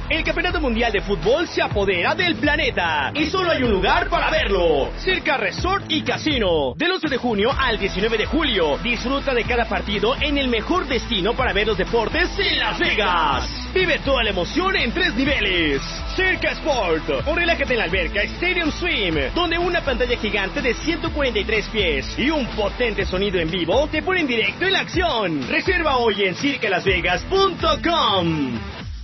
El Campeonato Mundial de Fútbol se apodera del planeta y solo hay un lugar para verlo: Circa Resort y Casino. Del 11 de junio al 19 de julio, disfruta de cada partido en el mejor destino para ver los deportes en Las Vegas. Vive toda la emoción en 3 niveles. Circa Sport, o relájate en la alberca Stadium Swim, donde una pantalla gigante de 143 pies y un potente sonido en vivo te ponen directo en la acción. Reserva hoy en circalasvegas.com.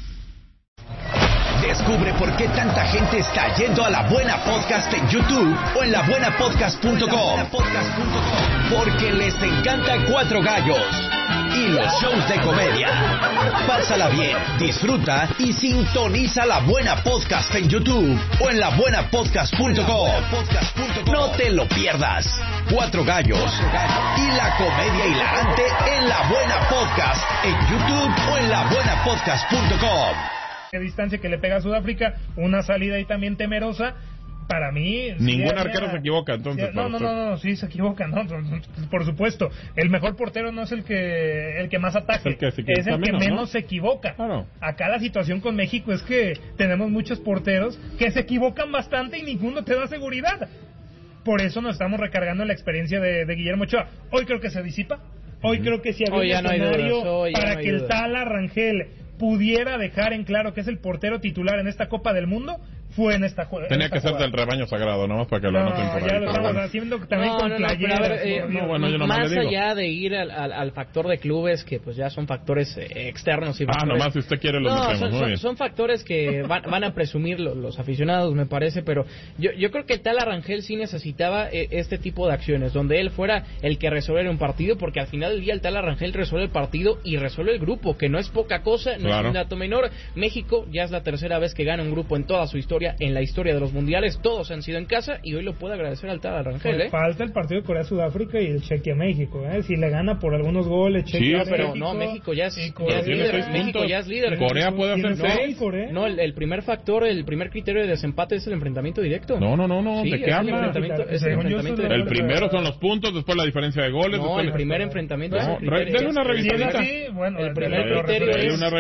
Descubre por qué tanta gente está yendo a La Buena Podcast en YouTube o en labuenapodcast.com. Porque les encanta Cuatro Gallos y los shows de comedia. Pásala bien, disfruta y sintoniza La Buena Podcast en YouTube o en labuenapodcast.com. No te lo pierdas. Cuatro Gallos y la comedia hilarante en La Buena Podcast en YouTube o en labuenapodcast.com. Distancia que le pega a Sudáfrica, una salida ahí también temerosa. Para mí... Ningún arquero se equivoca, entonces. No, sí se equivoca, ¿no? Por supuesto. El mejor portero no es el que más ataque, es el que menos se equivoca. Claro. Acá la situación con México es que tenemos muchos porteros que se equivocan bastante y ninguno te da seguridad. Por eso nos estamos recargando en la experiencia de Guillermo Ochoa. Hoy creo que se disipa. Hoy creo que si había un escenario para que el Tala Rangel pudiera dejar en claro que es el portero titular en esta Copa del Mundo, fue en esta jugada. Tenía que ser del rebaño sagrado, nomás para que lo anoten por ahí. Ya lo estamos haciendo también con playeras. Más allá de ir al factor de clubes, que pues ya son factores externos. Y nomás si usted quiere los metemos. Son factores que van a presumir los aficionados, me parece, pero yo creo que el Tala Rangel sí necesitaba este tipo de acciones, donde él fuera el que resolviera un partido, porque al final del día el Tala Rangel resuelve el partido y resuelve el grupo, que no es poca cosa, no es un dato menor. México ya es la tercera vez que gana un grupo en toda su historia, en la historia de los mundiales, todos han sido en casa y hoy lo puede agradecer al Tala Rangel. Falta el partido de Corea-Sudáfrica y el Chequia-México, si le gana por algunos goles Chequia, pero no, México ya es líder. México ya es líder. Corea puede hacer 6. No, el primer factor, el primer criterio de desempate es el enfrentamiento directo. No, ¿de qué habla? El primero son los puntos, después la diferencia de goles. No, el primer enfrentamiento es el criterio. Denle una revisadita. El primer criterio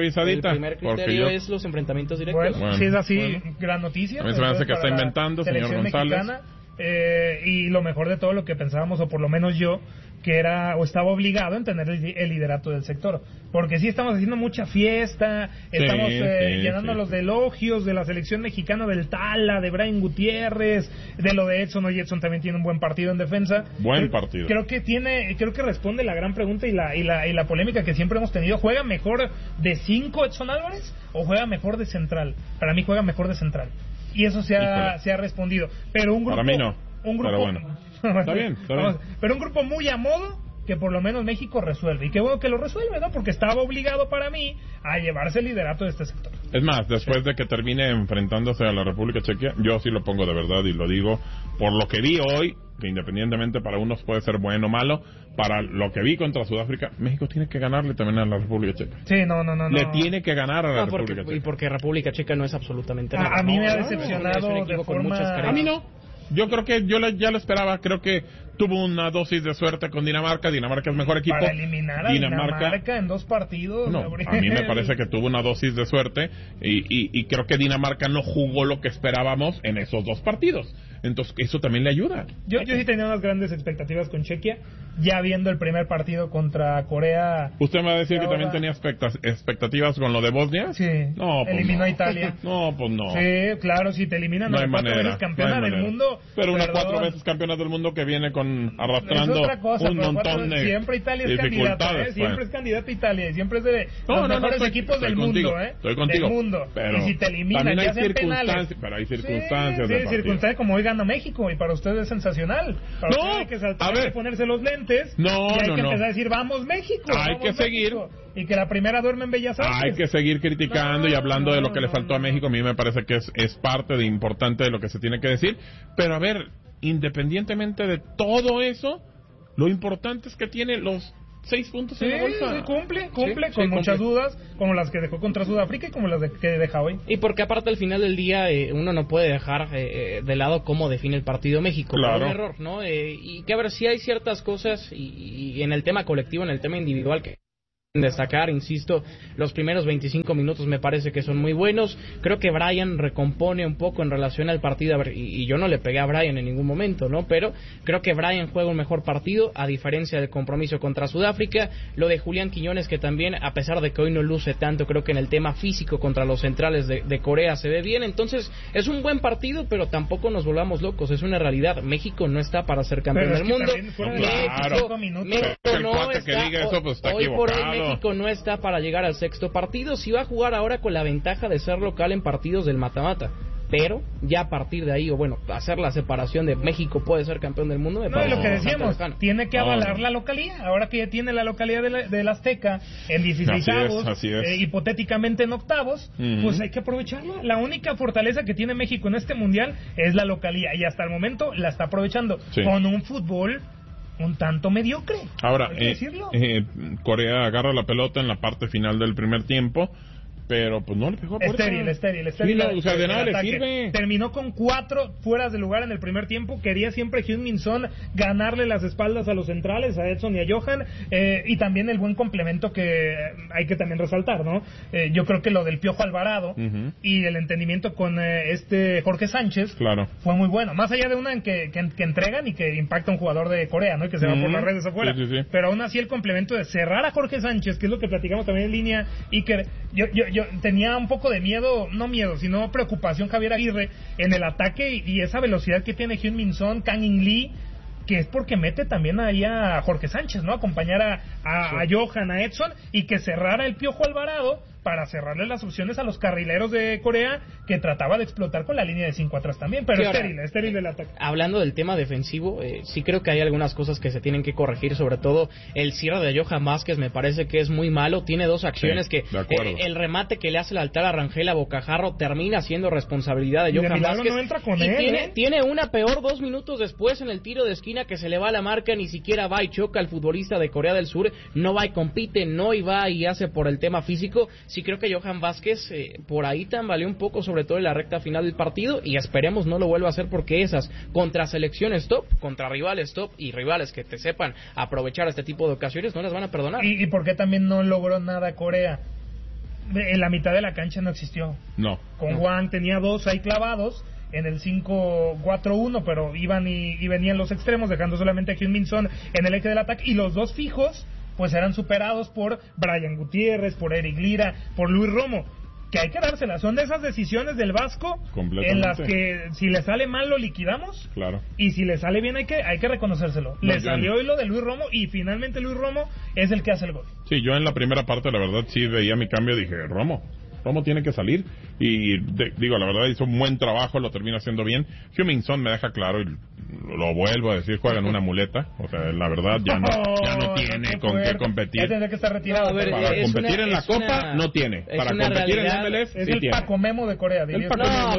es los enfrentamientos directos. Si es así, gran noticia. A mí se me hace que está inventando, señor González. Y lo mejor de todo, lo que pensábamos, o por lo menos yo, que era o estaba obligado en tener el liderato del sector, porque sí estamos haciendo mucha fiesta, estamos llenándolos de elogios de la selección mexicana, del Tala, de Brian Gutiérrez, de lo de Edson. Hoy Edson también tiene un buen partido en defensa. Partido. Creo que responde la gran pregunta y la polémica que siempre hemos tenido. ¿Juega mejor de 5 Edson Álvarez o juega mejor de central? Para mí juega mejor de central. Y eso se ha respondido. Pero un grupo... Para mí no. Pero bueno. Está bien. Pero un grupo muy a modo, que por lo menos México resuelve. Y qué bueno que lo resuelve, ¿no? Porque estaba obligado para mí a llevarse el liderato de este sector. Es más, después de que termine enfrentándose a la República Checa, yo sí lo pongo de verdad y lo digo por lo que vi hoy, que independientemente para unos puede ser bueno o malo, para lo que vi contra Sudáfrica, México tiene que ganarle también a la República Checa. Sí, no. Le tiene que ganar a la República Checa. Y porque República Checa no es absolutamente nada. A mí me ha decepcionado de forma... A mí no. Yo creo que ya lo esperaba. Creo que tuvo una dosis de suerte con Dinamarca. Dinamarca es mejor equipo. Para eliminar a Dinamarca en 2 partidos. No, a mí me parece que tuvo una dosis de suerte y creo que Dinamarca no jugó lo que esperábamos en esos 2 partidos. Entonces eso también le ayuda. Yo sí tenía unas grandes expectativas con Chequia, ya viendo el primer partido contra Corea. ¿Usted me va a decir que también tenía expectativas con lo de Bosnia? Sí, no, pues eliminó a Italia. No, pues no. Sí, claro, si te eliminan a 4 veces campeona del mundo. Pero una 4 veces campeona del mundo que viene arrastrando un montón de siempre Italia es candidata, siempre es candidata Italia y siempre es de los mejores equipos del mundo, Estoy contigo. Del mundo. Pero y si te eliminan, ya sean penales. Pero hay circunstancias sí, circunstancias como hoy gana México y para ustedes es sensacional. Para ustedes hay que saltar, hay que ponerse los lentes y hay que empezar a decir vamos México. Hay que seguir. Y que la primera duerme en Bellas Artes. Hay que seguir criticando y hablando de lo que le faltó a México. A mí me parece que es parte de importante de lo que se tiene que decir. Pero a ver, independientemente de todo eso, lo importante es que tiene los 6 puntos en la bolsa. Sí, cumple con muchas dudas, como las que dejó contra Sudáfrica y como las que deja hoy. Y porque aparte al final del día uno no puede dejar de lado cómo define el partido México. Claro. Un error, ¿no? Y que a ver, si hay ciertas cosas y en el tema colectivo, en el tema individual, que destacar, insisto, los primeros 25 minutos me parece que son muy buenos. Creo que Brian recompone un poco en relación al partido, y yo no le pegué a Brian en ningún momento, ¿no? Pero creo que Brian juega un mejor partido, a diferencia del compromiso contra Sudáfrica. Lo de Julián Quiñones, que también, a pesar de que hoy no luce tanto, creo que en el tema físico contra los centrales de Corea se ve bien. Entonces, es un buen partido, pero tampoco nos volvamos locos, es una realidad. México no está para ser campeón del mundo. México no está, hoy por hoy México no está para llegar al sexto partido. Sí va a jugar ahora con la ventaja de ser local en partidos del mata-mata, pero ya a partir de ahí, o bueno, hacer la separación de México puede ser campeón del mundo, me parece lo que decíamos, tiene que avalar la localía. Ahora que ya tiene la localía del Azteca en 16avos, hipotéticamente en octavos, pues hay que aprovecharla. La única fortaleza que tiene México en este mundial es la localía, y hasta el momento la está aprovechando con un fútbol un tanto mediocre. Ahora, Corea agarra la pelota en la parte final del primer tiempo, pero pues no le pegó a estéril. Sí, no, o sea, de nada le sirve. Terminó con 4 fueras de lugar en el primer tiempo. Quería siempre Heung-min Son ganarle las espaldas a los centrales, a Edson y a Johan, y también el buen complemento que hay que también resaltar, ¿no? Yo creo que lo del Piojo Alvarado y el entendimiento con Jorge Sánchez fue muy bueno. Más allá de una en que entregan y que impacta a un jugador de Corea, ¿no? Y que se va por las redes afuera. Sí. Pero aún así el complemento de cerrar a Jorge Sánchez, que es lo que platicamos también en línea, y que yo tenía un poco de miedo, no miedo, sino preocupación, Javier Aguirre, en el ataque y esa velocidad que tiene Heung-min Son, Kang In-lee, que es porque mete también ahí a Jorge Sánchez, ¿no? Acompañar a Johan, a Edson, y que cerrara el Piojo Alvarado para cerrarle las opciones a los carrileros de Corea, que trataba de explotar con la línea de 5 atrás también, pero estéril el ataque. Hablando del tema defensivo, sí creo que hay algunas cosas que se tienen que corregir, sobre todo el cierre de Johan Vázquez me parece que es muy malo. Tiene 2 acciones que el remate que le hace el altar a Rangel a Bocajarro termina siendo responsabilidad de Johan Vázquez, no entra con él, tiene una peor 2 minutos después en el tiro de esquina, que se le va la marca, ni siquiera va y choca al futbolista de Corea del Sur, no va y compite, no y va y hace por el tema físico. Sí creo que Johan Vázquez por ahí tambaleó un poco, sobre todo en la recta final del partido, y esperemos no lo vuelva a hacer, porque esas contra selecciones top, contra rivales top y rivales que te sepan aprovechar este tipo de ocasiones, no las van a perdonar. ¿Y por qué también no logró nada Corea? En la mitad de la cancha no existió. Con Juan tenía 2 ahí clavados en el 5-4-1, pero iban y venían los extremos, dejando solamente a Heung-min Son en el eje del ataque, y los 2 fijos pues eran superados por Brian Gutiérrez, por Eric Lira, por Luis Romo, que hay que dárselas. Son de esas decisiones del Vasco en las que si le sale mal lo liquidamos, y si le sale bien hay que reconocérselo. Le salió hoy lo de Luis Romo, y finalmente Luis Romo es el que hace el gol. Sí, yo en la primera parte la verdad sí veía mi cambio, dije Romo tiene que salir, y digo, la verdad hizo un buen trabajo, lo termina haciendo bien. Heung-min Son me deja claro, y lo vuelvo a decir, juega en una muleta, o sea, la verdad ya no tiene con qué competir. Tendría que estar retirado. Para competir en la Copa no tiene, para competir en MLS es el Paco Memo de Corea, pero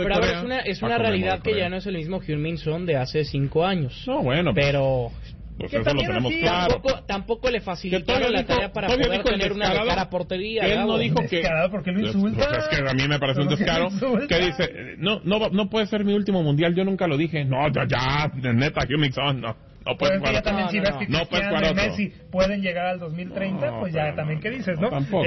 es una realidad que ya no es el mismo Heung-min Son de hace 5 años. No, bueno, pero pues eso lo tenemos claro. Tampoco le facilitaron la tarea para poder tener una cara portería. Él no dijo que porque lo insulta. Pues es que a mí me parece un descaro que dice, no puede ser mi último mundial, yo nunca lo dije. No, ya, neta, Heung-min Son, no puedes jugar otro. Si ves que Cristiano y Messi pueden llegar al 2030, pues ya también, ¿qué dices, no? Tampoco.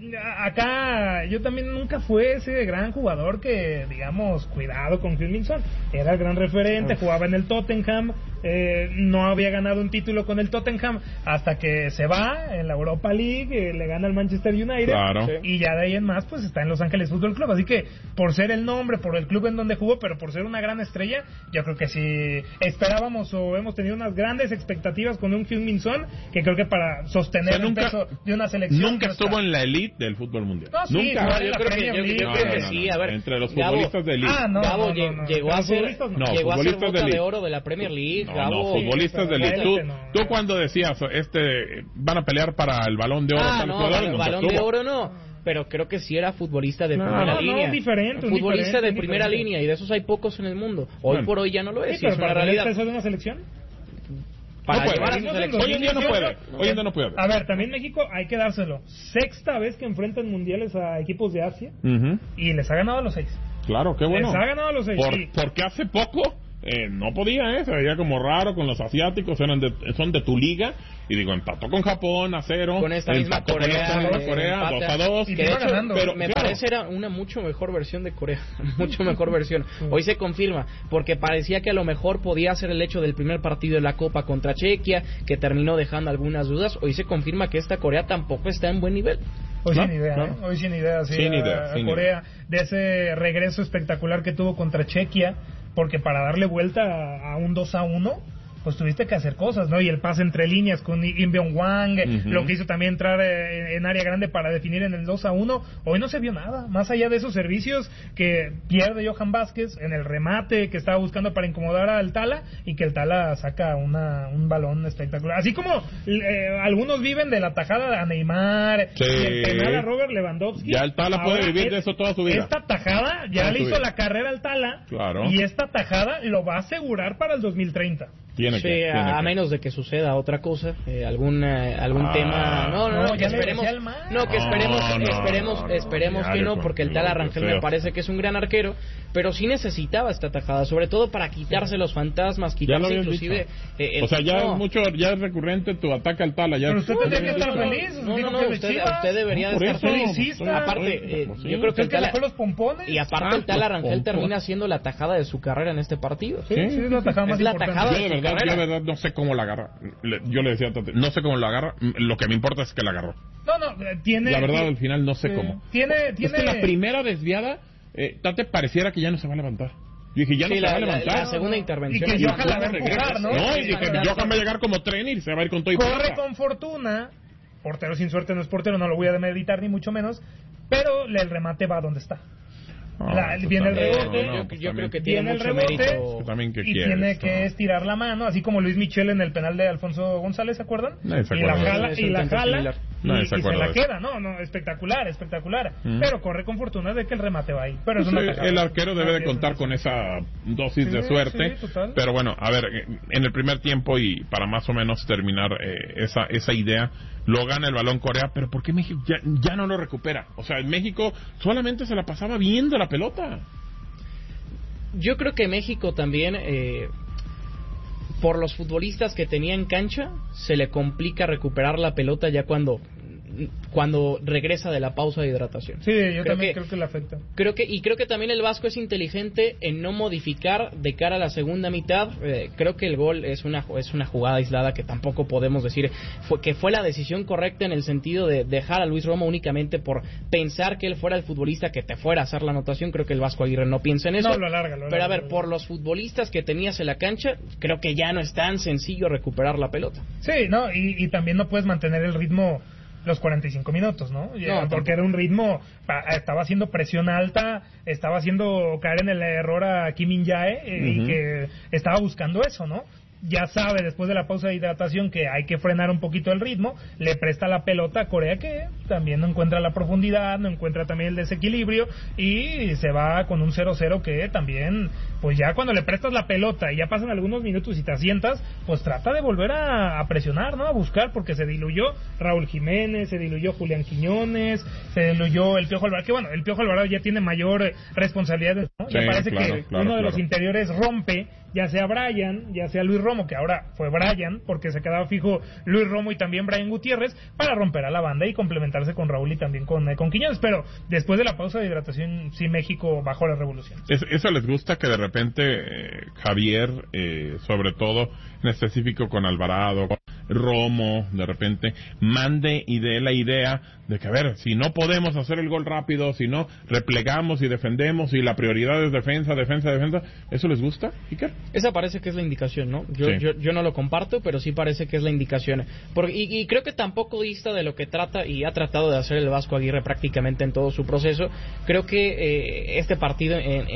Acá yo también nunca fue ese gran jugador que, digamos, cuidado con Heung-min Son. Era el gran referente, jugaba en el Tottenham, no había ganado un título con el Tottenham hasta que se va en la Europa League, le gana al Manchester United, y ya de ahí en más pues está en Los Ángeles Fútbol Club. Así que por ser el nombre, por el club en donde jugó, pero por ser una gran estrella, yo creo que si esperábamos o hemos tenido unas grandes expectativas con un Heung-min Son, que creo que para sostener el peso de una selección nunca estuvo en la elite del fútbol mundial. Nunca. Yo creo que sí. A ver, entre los futbolistas de elite. Gabo llegó a ser bota de oro de la Premier League. No, futbolistas de elite. Tú cuando decías van a pelear para el Balón de Oro, el Balón de Oro no, pero creo que sí era futbolista de primera línea. Futbolista de primera línea, y de esos hay pocos en el mundo. Hoy por hoy ya no lo es. Pero es una realidad. ¿Eso de una selección? Para llevar a su selección. Hoy en día no puede. A ver, también México hay que dárselo. 6ª vez que enfrentan mundiales a equipos de Asia, y les ha ganado a los 6. Claro, qué bueno. Les ha ganado a los 6. Porque hace poco no podía, se veía como raro con los asiáticos, son de tu liga, y digo, empató con Japón a 0, con esta misma Corea 2-2, que de hecho, pero me parece era una mucho mejor versión de Corea, mucho mejor versión. Hoy se confirma, porque parecía que a lo mejor podía ser el hecho del primer partido de la Copa contra Chequia, que terminó dejando algunas dudas. Hoy se confirma que esta Corea tampoco está en buen nivel. Hoy sin idea, hoy sin idea, Corea, de ese regreso espectacular que tuvo contra Chequia, porque para darle vuelta a un 2-1, pues tuviste que hacer cosas, ¿no? Y el pase entre líneas con Im Byung-hwang, lo que hizo también entrar en área grande para definir en el 2-1, hoy no se vio nada, más allá de esos servicios que pierde Johan Vázquez en el remate que estaba buscando para incomodar al Tala, y que el Tala saca un balón espectacular. Así como algunos viven de la tajada a Neymar, y el penal a Robert Lewandowski. Ya el Tala puede vivir de eso toda su vida. Esta tajada ya le hizo la carrera al Tala, y esta tajada lo va a asegurar para el 2030. Tiene a menos de que suceda otra cosa, algún tema. Esperemos que no, porque el Tala Rangel me parece que es un gran arquero, pero sí necesitaba esta tajada, sobre todo para quitarse los fantasmas, quitarse inclusive. Ya es recurrente tu ataque al Tala. Pero usted tendría que estar feliz. Usted debería de estar feliz. Aparte, yo creo que el Tala los pompones. Y aparte el Tala Rangel termina siendo la tajada de su carrera en este partido. Sí, es la tajada más importante. Yo de verdad no sé cómo la agarra. Yo le decía a Tate, no sé cómo la agarra. Lo que me importa es que la agarró. Tiene. La verdad, al final no sé cómo. Es que la primera desviada, Tate pareciera que ya no se va a levantar. Yo dije, ya no se va a levantar. La segunda intervención. Y que Johan la va a empujar, ¿no? Y dije, Johan va a llegar como tren y se va a ir con todo y corre con fortuna. Portero sin suerte no es portero, no lo voy a demeritar ni mucho menos. Pero el remate va donde está. Viene el rebote, yo creo que tiene mucho mérito y tiene que estirar la mano, así como Luis Michel en el penal de Alfonso González, ¿se acuerdan? Y la jala y se la queda, espectacular, pero corre con fortuna de que el remate va ahí. Pero el arquero debe de contar con esa dosis de suerte, pero bueno, a ver, en el primer tiempo, y para más o menos terminar esa idea, lo gana el balón Corea, pero ¿por qué México ya no lo recupera? O sea, en México solamente se la pasaba viendo la pelota. Yo creo que México también, por los futbolistas que tenía en cancha, se le complica recuperar la pelota ya cuando regresa de la pausa de hidratación. Sí, yo también creo que le afecta. Creo que también el Vasco es inteligente en no modificar de cara a la segunda mitad. Creo que el gol es una jugada aislada que tampoco podemos decir que fue la decisión correcta, en el sentido de dejar a Luis Romo únicamente por pensar que él fuera el futbolista que te fuera a hacer la anotación. Creo que el Vasco Aguirre no piensa en eso. Lo alarga. Pero a ver, por los futbolistas que tenías en la cancha, creo que ya no es tan sencillo recuperar la pelota. Sí, y también no puedes mantener el ritmo los 45 minutos, ¿no? Porque era un ritmo, estaba haciendo presión alta, estaba haciendo caer en el error a Kim Min-jae, y que estaba buscando eso, ¿no? Ya sabe, después de la pausa de hidratación, que hay que frenar un poquito el ritmo, le presta la pelota a Corea, que también no encuentra la profundidad, no encuentra también el desequilibrio, y se va con un 0-0 que también, pues ya cuando le prestas la pelota y ya pasan algunos minutos y te asientas, pues trata de volver a presionar, ¿no? A buscar, porque se diluyó Raúl Jiménez, se diluyó Julián Quiñones, se diluyó el Piojo Alvarado, que bueno, el Piojo Alvarado ya tiene mayor responsabilidad, ¿no? Ya parece que uno de los interiores rompe, ya sea Brian, ya sea Luis Romo, que ahora fue Brian, porque se quedaba fijo Luis Romo y también Brian Gutiérrez, para romper a la banda y complementarse con Raúl y también con Quiñones. Pero después de la pausa de hidratación, sí, México bajó la revolución. Eso les gusta, que de repente Javier, sobre todo en específico con Alvarado, Romo, de repente mande y dé la idea de que, a ver, si no podemos hacer el gol rápido, si no replegamos y defendemos, y la prioridad es defensa, ¿eso les gusta, Iker? Esa parece que es la indicación, ¿no? Yo no lo comparto, pero sí parece que es la indicación. Y creo que tampoco dista de lo que trata y ha tratado de hacer el Vasco Aguirre prácticamente en todo su proceso. Creo que este partido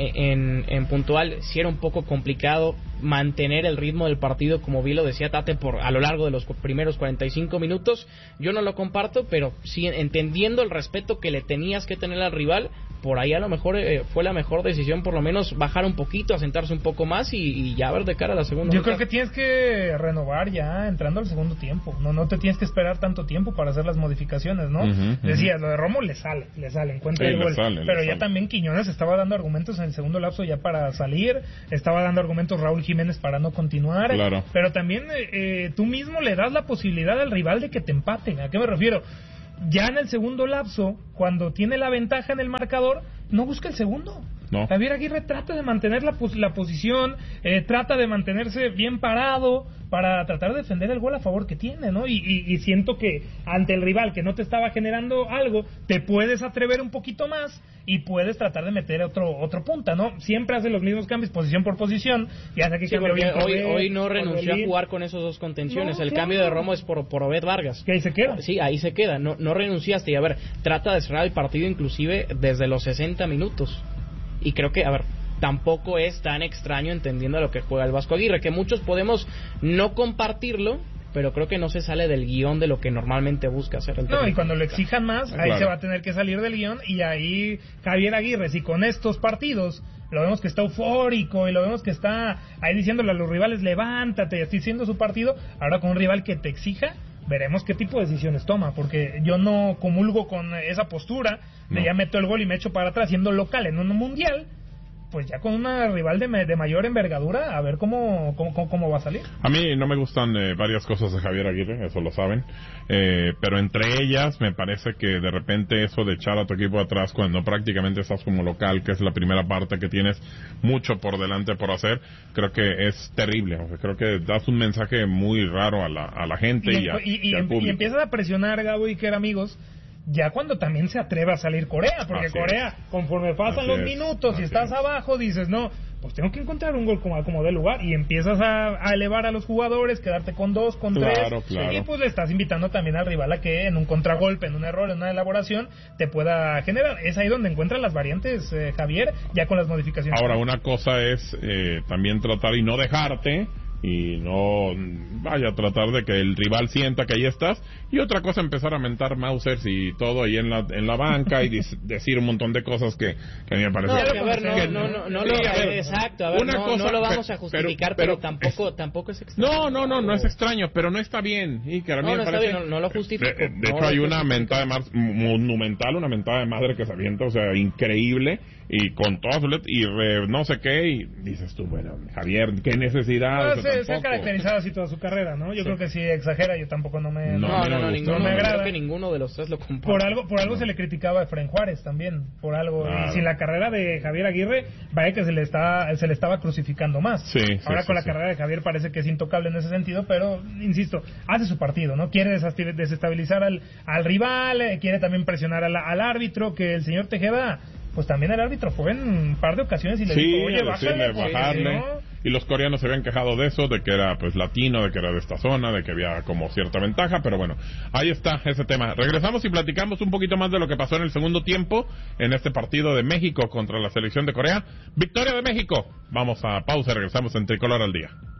en puntual sí era un poco complicado mantener el ritmo del partido, como bien lo decía Tate, a lo largo de los primeros 45 minutos. Yo no lo comparto, pero sí, entendiendo el respeto que le tenías que tener al rival, por ahí a lo mejor fue la mejor decisión, por lo menos bajar un poquito, asentarse un poco más y ya ver de cara a la segunda. Yo creo que tienes que renovar ya entrando al segundo tiempo, no te tienes que esperar tanto tiempo para hacer las modificaciones, ¿no? Decías, lo de Romo le sale, encuentra el gol, pero ya también Quiñones estaba dando argumentos en el segundo lapso ya para salir, estaba dando argumentos Raúl Jiménez para no continuar, pero también tú mismo le das la posibilidad al rival de que te empate. ¿A qué me refiero? Ya en el segundo lapso, cuando tiene la ventaja en el marcador, no busca el segundo. No. Javier Aguirre trata de mantener la posición, trata de mantenerse bien parado para tratar de defender el gol a favor que tiene, ¿no? Y siento que ante el rival que no te estaba generando algo, te puedes atrever un poquito más y puedes tratar de meter otro punta, ¿no? Siempre hace los mismos cambios posición por posición, y hace que hoy no renunció a jugar con esos dos contenciones. El cambio de Romo es por Obed Vargas. Que ahí se queda. Sí, ahí se queda. No renunciaste. Y a ver, trata de cerrar el partido inclusive desde los 60 minutos. Y creo que, a ver, tampoco es tan extraño entendiendo lo que juega el Vasco Aguirre, que muchos podemos no compartirlo, pero creo que no se sale del guión de lo que normalmente busca hacer el técnico. No, y cuando lo exijan más, ahí se va a tener que salir del guión, y ahí Javier Aguirre, si con estos partidos lo vemos que está eufórico y lo vemos que está ahí diciéndole a los rivales, levántate, estoy haciendo su partido, ahora con un rival que te exija, veremos qué tipo de decisiones toma, porque yo no comulgo con esa postura de ya meto el gol y me echo para atrás siendo local en un mundial. Pues ya con una rival de mayor envergadura, a ver cómo va a salir. A mí no me gustan varias cosas de Javier Aguirre, eso lo saben, pero entre ellas me parece que de repente eso de echar a tu equipo atrás cuando prácticamente estás como local, que es la primera parte que tienes mucho por delante por hacer, creo que es terrible. O sea, creo que das un mensaje muy raro a la gente y al público. Y empiezas a presionar, Gabo y Iker, amigos, ya cuando también se atreve a salir Corea, porque Corea, conforme pasan los minutos y estás abajo, dices, no, pues tengo que encontrar un gol como de lugar, y empiezas a elevar a los jugadores, quedarte con 2, con 3, y pues le estás invitando también al rival a que en un contragolpe, en un error, en una elaboración, te pueda generar. Es ahí donde encuentran las variantes, Javier, ya con las modificaciones. Ahora, una cosa es también tratar y no dejarte, y no vaya a tratar de que el rival sienta que ahí estás, y otra cosa empezar a mentar Mausers y todo ahí en la banca y decir un montón de cosas que a mí me parece exacto, a ver, no lo vamos a justificar, pero tampoco es extraño. No es extraño, pero no está bien, y que a mí me parece, no lo justifico. De hecho hay una mentada de monumental, una mentada de madre que se avienta, o sea, increíble, y con todas sus letras, y no sé qué, y dices tú, bueno, Javier, qué necesidad. Se ha caracterizado así toda su carrera, ¿no? Yo creo que si exagera, yo tampoco no me agrada. Creo que ninguno de los tres lo comparte. Por algo se le criticaba a Efraín Juárez también, por algo. Claro. Y sin la carrera de Javier Aguirre, vaya que se le estaba crucificando más. Ahora con la carrera de Javier parece que es intocable en ese sentido, pero insisto, hace su partido, ¿no? Quiere desestabilizar al rival, quiere también presionar al árbitro, que el señor Tejeda, pues también el árbitro fue en un par de ocasiones y le dijo, oye, bajarle. Y los coreanos se habían quejado de eso, de que era pues latino, de que era de esta zona, de que había como cierta ventaja, pero bueno, ahí está ese tema. Regresamos y platicamos un poquito más de lo que pasó en el segundo tiempo en este partido de México contra la selección de Corea. Victoria de México. Vamos a pausa y regresamos en Tricolor al Día.